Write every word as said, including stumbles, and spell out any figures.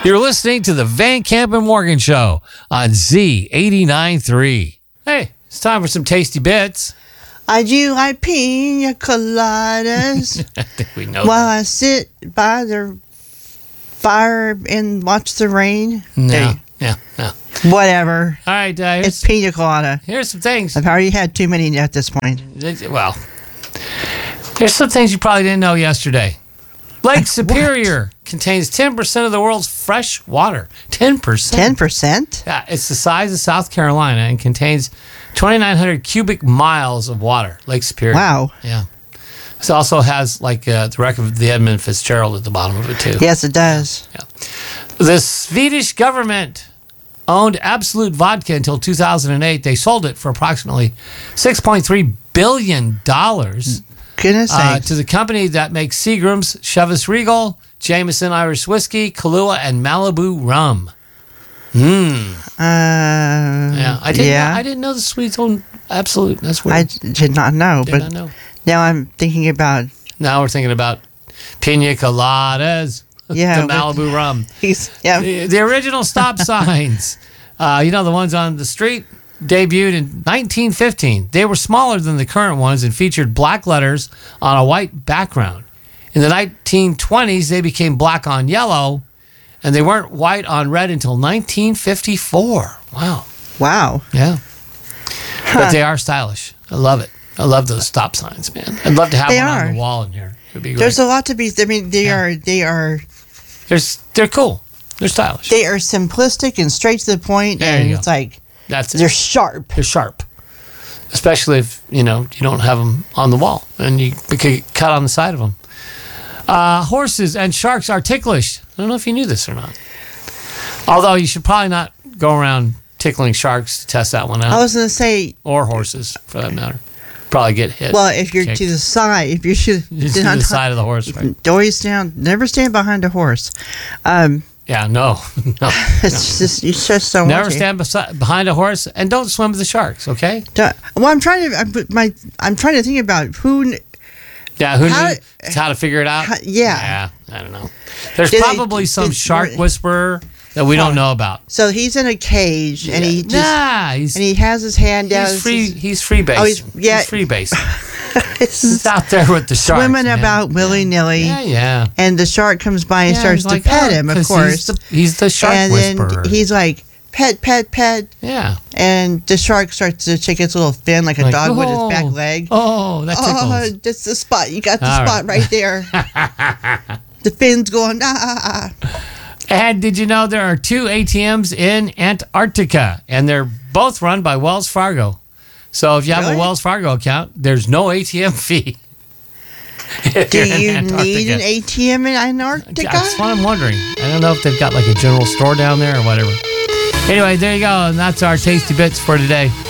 You're listening to the Van Camp and Morgan Show on Z eighty-nine point three. Hey, it's time for some tasty bits. I do like pina coladas. I think we know While that. I sit by the fire and watch the rain. No, Hey, yeah, no. whatever. All right, uh, It's here's, pina colada. here's some things. I've already had too many at this point. Well, here's some things you probably didn't know yesterday. Lake Superior contains ten percent of the world's fresh water. ten percent. ten percent? Yeah, it's the size of South Carolina and contains twenty-nine hundred cubic miles of water. Lake Superior. Wow. Yeah. It also has like uh, the wreck of the Edmund Fitzgerald at the bottom of it too. Yes, it does. Yeah. The Swedish government owned Absolute Vodka until two thousand eight. They sold it for approximately six point three billion dollars. Goodness Uh, sakes. to the company that makes Seagram's, Chivas Regal, Jameson Irish Whiskey, Kahlua, and Malibu Rum. Mmm. Uh, Yeah, I didn't. yeah. Know, I didn't know the Swedes owned Absolute. That's weird. I did not know, Did but not know. now I'm thinking about, Now we're thinking about Pina Coladas. Yeah, the but- Malibu Rum. he's, yeah. The, the original stop signs, uh, you know, the ones on the street, debuted in nineteen fifteen. They were smaller than the current ones and featured black letters on a white background. In the nineteen twenties, they became black on yellow, and they weren't white on red until nineteen fifty-four. Wow. Wow. Yeah. But they are stylish. I love it. I love those stop signs, man. I'd love to have They one are. on the wall in here. It would be great. There's a lot to be, I mean, they Yeah. are, they are, They're, they're cool. They're stylish. they are simplistic and straight to the point, There and you go. it's like, That's it. they're sharp. They're sharp, especially if you know you don't have them on the wall and you could cut on the side of them. Uh, horses and sharks are ticklish. I don't know if you knew this or not. Although you should probably not go around tickling sharks to test that one out, I was going to say, or horses for that matter. Probably get hit. well, if you're kicked. to the side, if you're to, to the side of the horse, right? always stand, never stand behind a horse. Um, Yeah, no, no. it's just, you just don't Never want to. stand beside, behind a horse, and don't swim with the sharks. Okay? Don't- Well, I'm trying to, I'm, my, I'm trying to think about who, Yeah, who How- knew how to figure it out? how- yeah. Yeah, I don't know. There's Did they- probably some did- shark whisperer that we don't know about. so he's in a cage, and he just, nah, he's, and he has his hand down. he's free. He's free basing. Oh, he's- yeah. he's free basing. It's He's out there with the sharks, swimming man. about willy-nilly. Yeah, yeah. And the shark comes by and Yeah, starts he's to like, pet oh, him, of 'cause course. He's the, he's the shark and whisperer. then he's like, pet, pet, pet. yeah. And the shark starts to shake its little fin like a Like, dog with oh, its back leg. Oh, that tickles. Oh, that's the spot. You got the All spot right. right there. The fin's going, ah, ah, ah. And did you know there are two A T Ms in Antarctica, and they're both run by Wells Fargo. So if you have Really? a Wells Fargo account, there's no A T M fee. If Do you're in you Antarctica. need an A T M in Antarctica? That's what I'm wondering. I don't know if they've got like a general store down there or whatever. Anyway, there you go. And that's our tasty bits for today.